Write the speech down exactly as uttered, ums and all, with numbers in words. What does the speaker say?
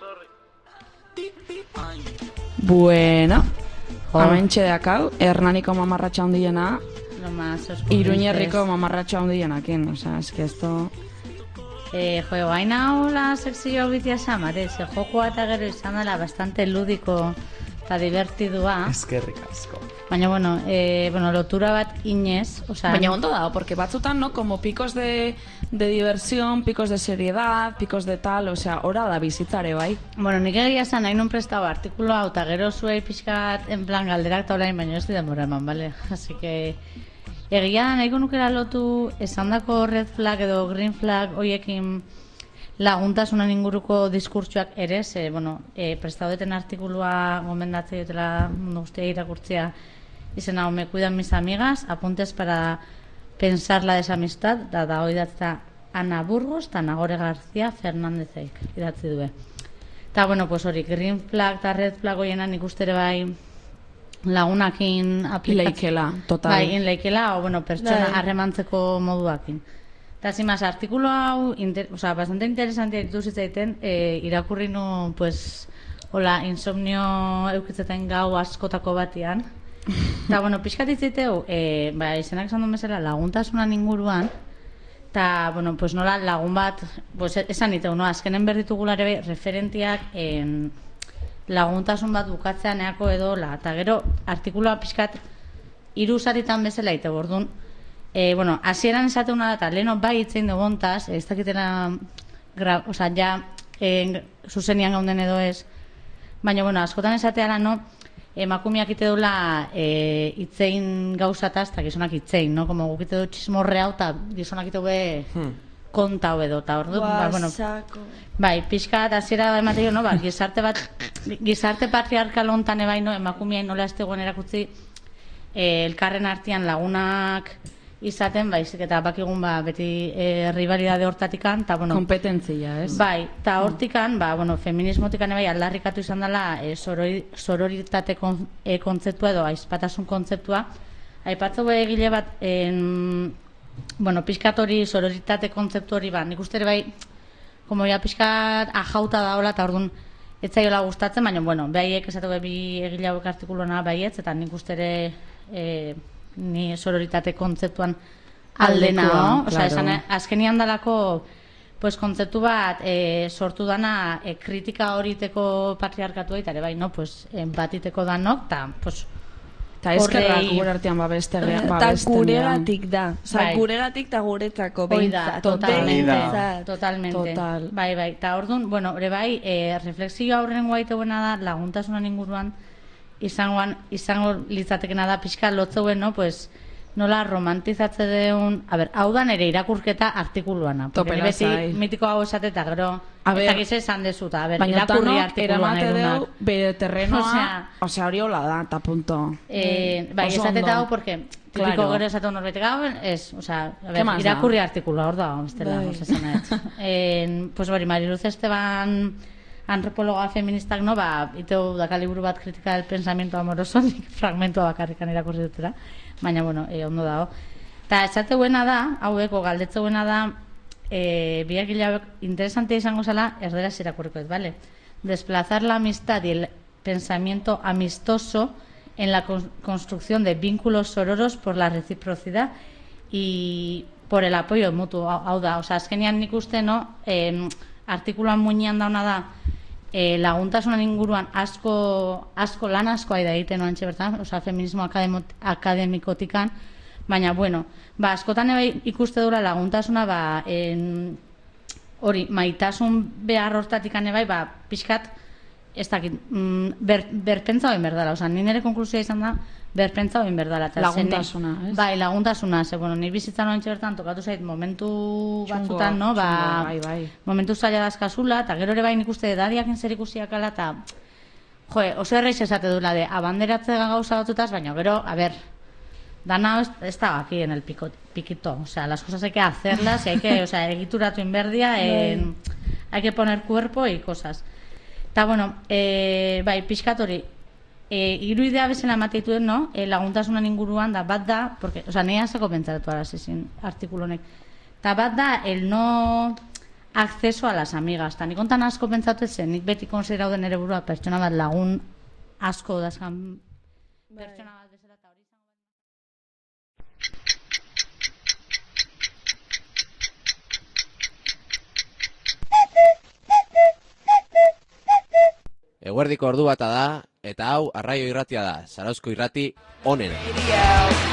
Bueno, hemen txedeakau, Hernaniko mamarratxa handiena, Iruñerriko mamarratxa handienakin, osea, es que esto... Eh, jo, hain hau la sekzio bitia samare, ze jokoa eta gero izan dela bastante ludiko eta divertidua. Eskerrik asko. Baina, bueno, eh, bueno, lotura bat inez, o sea... Baina ondo da, porque batzutan, no, como picos de, de diversión, picos de seriedad, picos de tal, o sea, ora da bizitzare, bai? Bueno, nik egia esan, nahi nun prestau artikulo hau, eta gero zuei pixkat, en plan, galderak eta orain, baina ez di denbora eman, bale? Así que... Egia da, nahiko nukera lotu, esandako red flag edo green flag hoiekin laguntasunan inguruko diskurtsuak ere, ze, bueno, e, prestaudeten artikulua gomendatzea dutela mundu guztia irakurtzea izena, me cuidan mis amigas, apuntes para pensar la desamistad, da da hoi datzea Ana Burgos eta Nagore García Fernandezeik idatzi due. Eta, bueno, pues hori, green flag eta red flag hoienan ikustere bai lagunakin aplikatzen. Leikela, total. Bai, leikela, o, bueno, pertsona harremantzeko moduakin. Eta, zimaz, artikulu hau, inter, o sea, bastante interesantia ditu zitzaiten, e, irakurri nu, pues, hola, insomnio eukitzetan gau askotako batian. Eta, bueno, pixkat itziteu, e, ba, izenak esan duen bezala, laguntasunan inguruan, eta, bueno, pues, nola, lagun bat, pues, esan diteu, no, azkenen berditugulare bai, referentiak, en, laguntasun bat bukatzean eako edo la, eta gero artikulua pixkat hiru saritan bezala ite bordun, e, bueno, hasieran esateuna da eta leheno bai itzein dugontaz, ez dakitela gra, o sea, ja e, zuzenian gauden edo ez, baina bueno, askotan esateara no, emakumeak ite dula e, itzein gauzataz eta gizonak itzein, no? Como gukite du txismorre hau eta gizonak ite be hmm. konta edo eta ordu, ba, bueno, bai, pixka eta hasiera emateo, no, ba, gizarte bat, gizarte patriarkal hontan ebai, no, emakumeain nola estegoen erakutzi eh, elkarren artean lagunak izaten, baizik eta bakigun ba, beti eh, rivalidade hortatikan, eta, bueno, kompetentzia, ez? Bai, eta hortikan, ba, bueno, feminismotikan ebai aldarrikatu izan dela eh, sorori, sororitate kon, eh, kontzeptua edo aizpatasun kontzeptua, aipatzu egile bat en, bueno, pixkat hori, sororitate kontzeptu hori, ba, nik uste ere bai, como ya pixkat ajauta daola, eta orduan, ez zaiola gustatzen, baina, bueno, behaiek esatu bi egile hauek artikulona baietz, eta nik uste ere e, ni sororitate kontzeptuan aldena, no? Osea, esan, azkenian dalako, pues, kontzeptu bat e, sortu dana e, kritika horiteko patriarkatu eta ere bai, no? Pues, empatiteko danok, eta, pues, eta eskerrak gure artean babesten. Eta guregatik da. Osa, guregatik eta guretzako. Oida, totalmente. Totalmente. Total. Bai, bai. Eta orduan, bueno, ere bai, e, reflexio aurren guaite buena da, laguntasunan inguruan, izangoan, izango litzatekena da, pixka lotzeuen, no, pues, nola romantizatze deun, a ber, hau da nere irakurketa artikuluana. Porque ni beti mitiko hau esate eta gero, eta gize esan dezuta, a ber, irakurri artikuluan erunak. Bere terrenoa, osea, hori hola da, eta punto. Eh, bai, esate eta hau, porque tipiko gero esate hon norbete gau, es, osea, a ber, irakurri artikulua, hor da, bestela, osa esan ez. Pues bari, Mariluz Esteban, antropologa feministak, no, ba, iteu daka liburu bat kritika del pensamiento amoroso, fragmentua bakarrikan irakurri dutera. Baina, bueno, e, ondo dago. Eta esate buena da, haueko galdetze buena da, e, biak hilabek interesantea izango zela, erderaz irakurrikoet, ¿vale? Desplazar la amistad y el pensamiento amistoso en la con construcción de vínculos sororos por la reciprocidad y por el apoyo mutuo, hau da. Osa, azkenian nik uste, no, e, artikuluan muinean dauna da, E, laguntasunan inguruan asko, asko lan asko aida egiten oantxe bertan, oza, feminismo akademikotikan, baina, bueno, ba, askotan ebe ikuste dura laguntasuna, ba, en, hori, maitasun behar hortatikan ebai, ba, pixkat, ez dakit, mm, ber, berpentza hoin berdala, oza, nire konklusioa izan da, berpentza hoin berdala. Laguntasuna, ez? Bai, laguntasuna, ze, bueno, nire bizitzan oantxe bertan, tokatu zait, momentu batzutan, no, ba, txungo, bai, bai. momentu zaila dazkazula, eta gero ere bain ikuste edadiaken zer ikusiak ala, eta, joe, oso erreiz esate duela de, abanderatze gauza batutaz, baina gero, a ber, dana está aquí en el pico, piquito, o sea, las cosas hay que hacerlas, y hay que, o sea, egituratu inberdia, en, hay que poner cuerpo y cosas. Eta, bueno, eh, bai, pixkatori, E, hiru idea bezala emateituen, no? E, laguntasunan inguruan da, bat da, porque, o sea, nahi hasako pentsatu arazizin artikulu honek. Eta bat da, el no acceso a las amigas. Ta nik ontan asko pentsatu zen, nik beti konsiderau den ere burua pertsona bat lagun asko dazkan pertsona bat bezala eta hori izango Eguerdiko ordu bata da, eta hau Arraio Irratia da, Zarauzko irrati onena.